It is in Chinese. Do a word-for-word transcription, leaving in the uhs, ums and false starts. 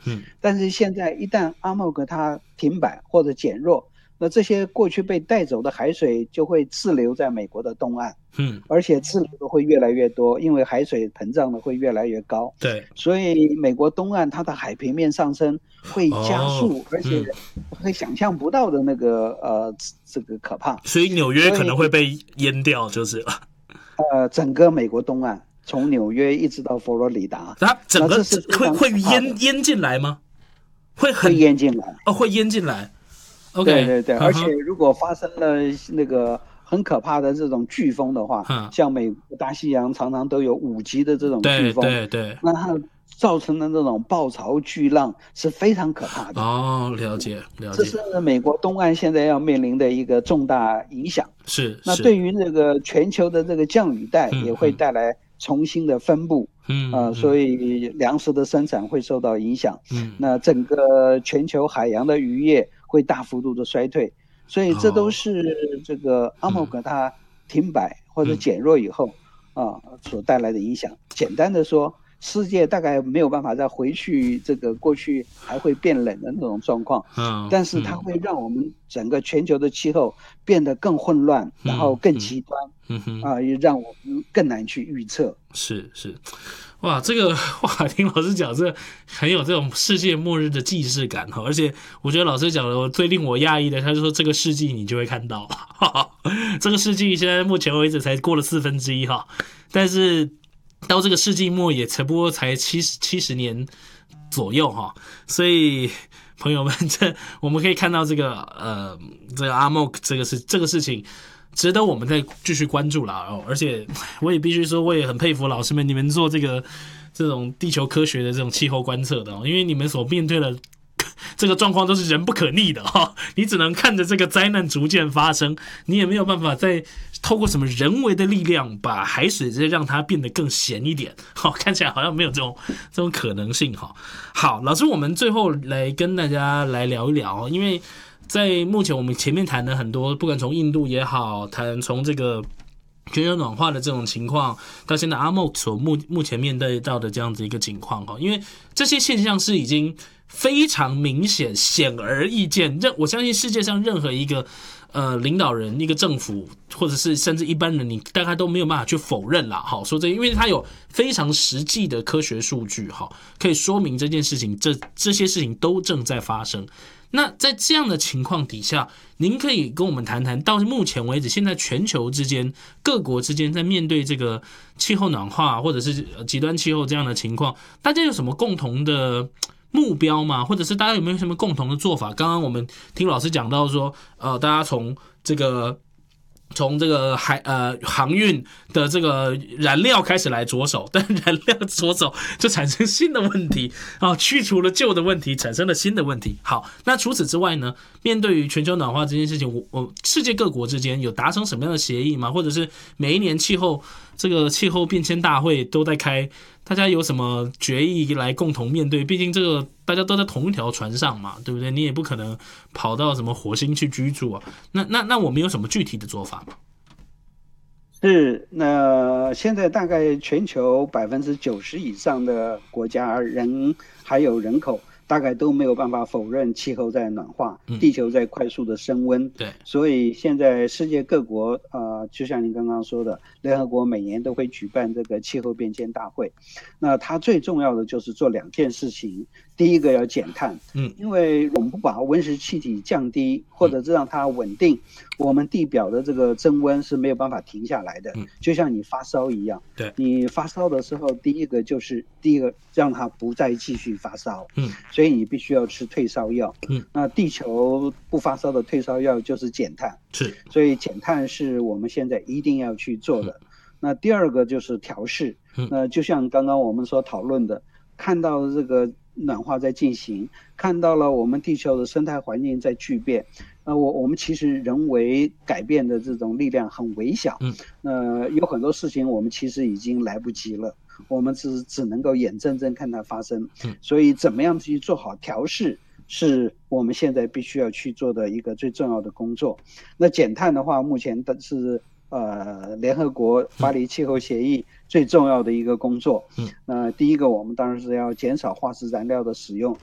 嗯， 但是现在一旦阿莫格它停摆或者减弱，那这些过去被带走的海水就会滞留在美国的东岸， 嗯， 而且滞留的会越来越多，因为海水膨胀的会越来越高。 对， 所以美国东岸它的海平面上升会加哦， 速，而且嗯， 会想象不到的那个呃这个可怕。 所以纽约所以可能会被淹掉，就是了。 呃，整个美国东岸，从纽约一直到佛罗里达， 它整那个这是非常会会可怕的， 淹淹进来吗？会会很淹进来。 哦，会淹进来。OK， 对对对，而且嗯哼， 如果发生了那个很可怕的这种飓风的话， 嗯， 像美国大西洋常常都有五级的这种飓对风， 对对， 那它造成的那种暴潮巨浪是非常可怕的。 哦，了解了解， 这是美国东岸现在要面临的一个重大影响。那是是， 对于这个全球的这个降雨带也会嗯嗯带来重新的分布，呃，所嗯嗯以粮食的生产会受到影响。 嗯， 那整个全球海洋的渔业会大幅度的衰退，所以这都哦， 是这个阿莫嗯格它停摆或者嗯减弱以后啊所带来的影响。简单的说，世界大概没有办法再回去这个过去还会变冷的那种状况， 嗯但是它嗯会让我们整个全球的气候变得更混乱，然后嗯嗯更极端， 嗯哼。 啊，也让我们更难去预测。 是是，哇，这个哇，听老师讲，这很有这种世界末日的既视感哈。而且我觉得老师讲的最令我讶异的，他就说这个世纪你就会看到，哈哈，这个世纪现在目前为止才过了四分之一哈，但是到这个世纪末也才不过才七十七十年左右哈，所以。朋友们，这我们可以看到这个呃，这个阿莫克这个是这个事情，值得我们再继续关注啦。哦，而且我也必须说，我也很佩服老师们，你们做这个这种地球科学的这种气候观测的、哦，因为你们所面对的这个状况都是人不可逆的哈、哦，你只能看着这个灾难逐渐发生，你也没有办法再透过什么人为的力量把海水再让它变得更咸一点，好、哦，看起来好像没有这种这种可能性哈、哦。好，老师，我们最后来跟大家来聊一聊，因为在目前我们前面谈的很多，不管从印度也好，谈从这个全球暖化的这种情况，到现在阿莫所目目前面对到的这样子一个情况哈，因为这些现象是已经非常明显、显而易见，任我相信世界上任何一个呃领导人、一个政府，或者是甚至一般人，你大概都没有办法去否认啦。好，说这，因为它有非常实际的科学数据，哈，可以说明这件事情，这这些事情都正在发生。那在这样的情况底下，您可以跟我们谈谈，到目前为止，现在全球之间、各国之间在面对这个气候暖化或者是极端气候这样的情况，大家有什么共同的目标吗？或者是大家有没有什么共同的做法？刚刚我们听老师讲到说，呃，大家从这个。从这个海呃航运的这个燃料开始来着手，但燃料着手就产生新的问题啊，去除了旧的问题，产生了新的问题。好，那除此之外呢？面对于全球暖化这件事情，我我世界各国之间有达成什么样的协议吗？或者是每一年气候这个气候变迁大会都在开，大家有什么决议来共同面对？毕竟这个大家都在同一条船上嘛，对不对？你也不可能跑到什么火星去居住啊。那那那我们有什么具体的做法吗？ 是，那现在大概全球百分之九十以上的国家人还有人口，大概都没有办法否认气候在暖化，地球在快速的升温。 对， 所以现在世界各国，呃，就像您刚刚说的，联合国每年都会举办这个气候变迁大会。那它最重要的就是做两件事情，第一个要减碳， 嗯， 因为我们不把温室气体降低，或者是让它稳定，我们地表的这个增温是没有办法停下来的。 嗯， 就像你发烧一样， 对， 你发烧的时候，第一个就是第一个让它不再继续发烧， 嗯， 所以你必须要吃退烧药。 嗯，那地球不发烧的退烧药就是减碳， 是， 所以减碳是我们现在一定要去做的。嗯、那第二个就是调试， 嗯， 那就像刚刚我们所讨论的，看到这个暖化在进行，看到了我们地球的生态环境在巨变，呃，我我们其实人为改变的这种力量很微小， 嗯， 呃，有很多事情我们其实已经来不及了，我们只只能够眼睁睁看它发生， 嗯， 所以怎么样去做好调试，是我们现在必须要去做的一个最重要的工作。那减碳的话，目前的是呃联合国巴黎气候协议最重要的一个工作。嗯，那、呃、第一个我们当然是要减少化石燃料的使用，